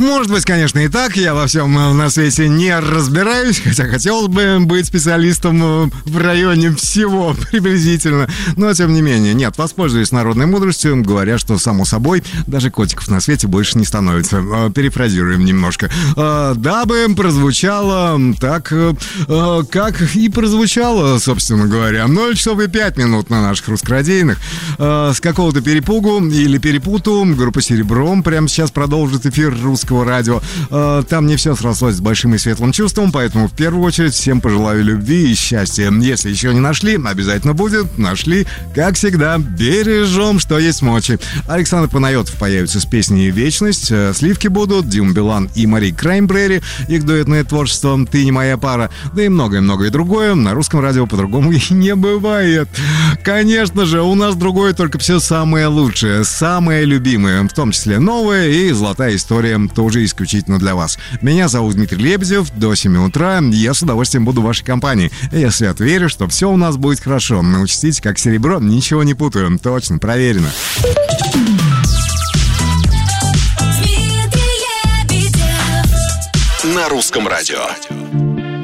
Может быть, конечно, и так. Я во всем на свете не разбираюсь, хотя хотелось бы быть специалистом в районе всего приблизительно. Но, тем не менее, нет, воспользуюсь народной мудростью, говоря, что, само собой, даже котиков на свете больше не становится. Перефразируем немножко. Дабы прозвучало так, как и прозвучало, собственно говоря. 0 часов и 5 минут на наших русскорадийных. С какого-то перепугу или перепуту группа «Серебром» прямо сейчас продолжит эфир русского радио. Там не все срослось с большим и светлым чувством, поэтому в первую очередь всем пожелаю любви и счастья. Если еще не нашли, обязательно будет. Нашли, как всегда, бережем, что есть мочи. Александр Панайотов появится с песней «Вечность». Сливки будут, Дима Билан и Мари Краймбрери, их дуэтное творчество «Ты не моя пара», да и многое-многое другое. На русском радио по-другому и не бывает. Конечно же, у нас другое, только все самое лучшее, самое любимое, в том числе новое и золотая история, тоже исключительно для вас. Меня зовут Дмитрий Лебедев, до 7 утра я с удовольствием буду в вашей компании. Я свято верю, что все у нас будет хорошо. Но учтите, как серебро, ничего не путаю, точно, проверено. На русском радио.